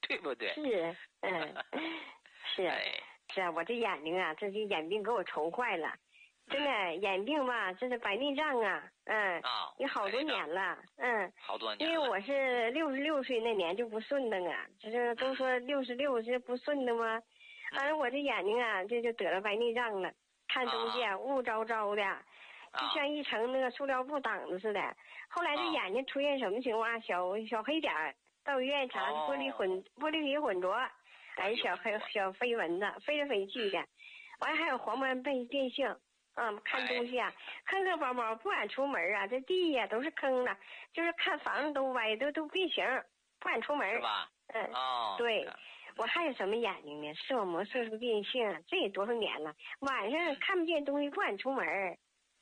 对不对？ 是，是啊，是啊，我这眼睛啊，这眼病给我愁坏了。真的眼病吧，这是白内障啊，有好多年了， 好多年了。 因为我是66岁那年就不顺当啊，这都说66是不顺的吗？完了我这眼睛啊，这就得了白内障了，看东西啊雾糟糟的，就像一层那个塑料布挡子似的。后来这眼睛出现什么情况？小黑点儿，到医院查玻璃体混浊，小飞蚊子飞来飞去的，完了还有黄斑变性。看东西啊，坑坑包包，不敢出门啊，这地呀都是坑了，就是看房子都歪，都变形，不敢出门。 是吧？ 对，我还有什么眼睛呢？视网膜色素变性，这也多少年了，晚上看不见东西，不敢出门。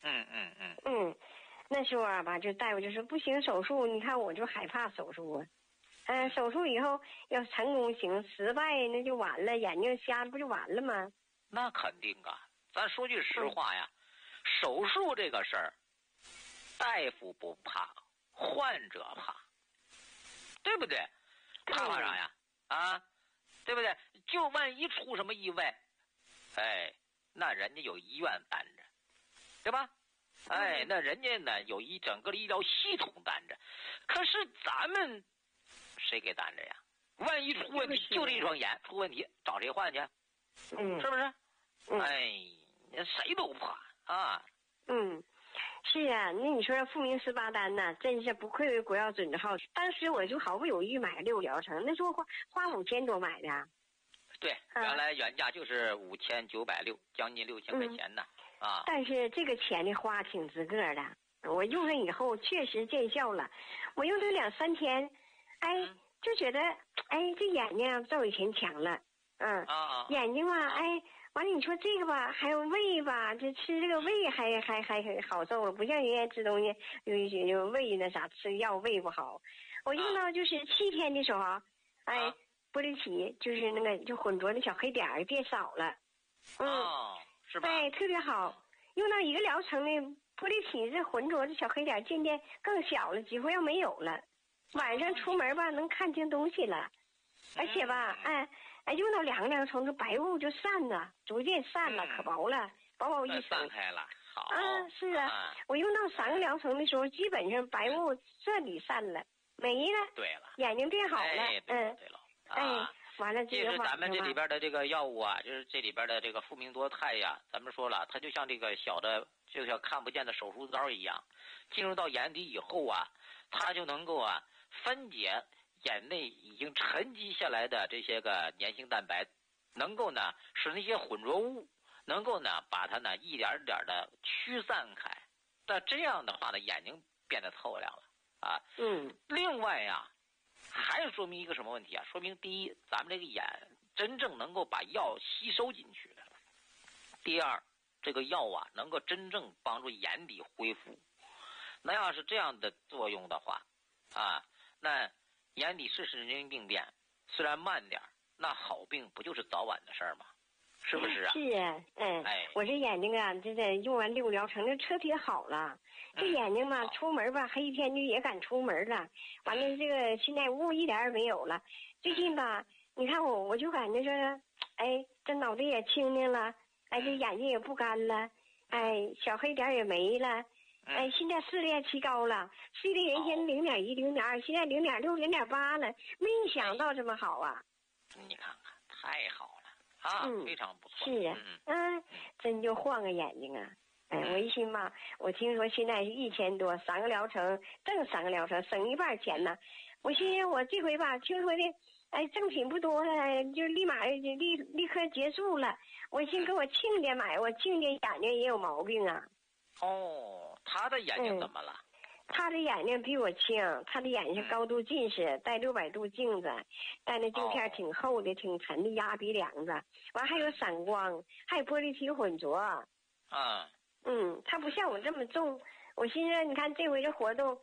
那时候啊吧，就大夫就说不行，手术。你看我就害怕手术啊，手术以后要成功行，失败那就完了，眼睛瞎不就完了吗？ 那肯定啊。咱说句实话呀，手术这个事儿，大夫不怕，患者怕，对不对？怕啥呀？对不对？就万一出什么意外，那人家有医院担着，对吧？那人家呢有整个的医疗系统担着，可是咱们谁给担着呀？万一出问题，就这一双眼出问题，找谁换去？是不是？谁都怕啊！ 是啊，那你说复明18单呐，真是不愧为国药准号。当时我就毫不犹豫买了6疗程，那时候花5000多买的。 对，原来原价就是5960，将近6000块钱呢。 但是这个钱呢花挺值个的，我用上以后确实见效了。我用了2-3天，就觉得这眼睛照以前强了。眼睛吧，完了你说这个吧，还有胃吧，这吃这个胃还好受了，不像人家吃东西有胃那啥吃药胃不好。我用到就是7天的时候，玻璃体就是那个就混浊的小黑点儿变少了。 是吧？ 特别好。用到1个疗程的玻璃体这浑浊的小黑点渐渐更小了，几乎要没有了。晚上出门吧能看清东西了，而且吧，用到2个疗程，这白雾就散了，逐渐散了，可薄了，薄一层。 散开了，好。 是啊，我用到3个疗程的时候，基本上白雾彻底散了，没了。 对了， 眼睛变好了。 对了。 完了这是咱们这里边的这个药物啊，就是这里边的这个复明多肽呀。咱们说了，它就像这个小的，就像看不见的手术刀一样，进入到眼底以后啊，它就能够分解眼内已经沉积下来的这些个粘性蛋白，能够呢使那些混浊物能够呢把它呢一点点的驱散开。那这样的话呢，眼睛变得透亮了另外呀。还说明一个什么问题啊？说明第一，咱们这个眼真正能够把药吸收进去；第二，这个药能够真正帮助眼底恢复。那要是这样的作用的话那眼底视神经病变虽然慢点，那好病不就是早晚的事儿吗？是不是啊？ 是啊，我这眼睛啊，这用完6疗程，这彻底好了。这眼睛吧，出门吧，黑天就也敢出门了。完了，这个现在雾一点也没有了。最近吧，你看我就感觉说，这脑袋也清静了，这眼睛也不干了，小黑点也没了。现在视力也提高了，视力原先0.1、0.2，现在0.6、0.8了。没想到这么好啊！ 你看看，太好了。非常不错。 是啊，真就换个眼睛啊！我一寻吧，我听说现在是1000多，3个疗程，挣3个疗程，省一半钱呢。我寻思我这回吧，听说的，赠品不多了，就立马立刻结束了。我寻给我亲家买，我亲家眼睛也有毛病啊。 他的眼睛怎么了？ 他的眼睛比我轻，他的眼睛是高度近视，戴600度镜子，戴那镜片挺厚的、挺沉的压鼻梁子，完还有散光，还有玻璃体混浊。他不像我这么重。我寻思，你看这回这活动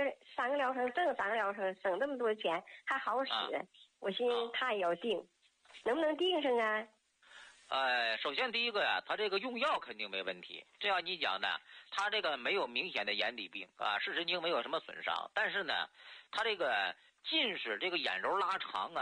3个疗程挣3个疗程，省这么多钱还好使。我寻思他也要定，能不能定上啊？ 首先第一个呀，他这个用药肯定没问题。这样你讲呢，他这个没有明显的眼底病视神经没有什么损伤，但是呢，他这个近视这个眼轴拉长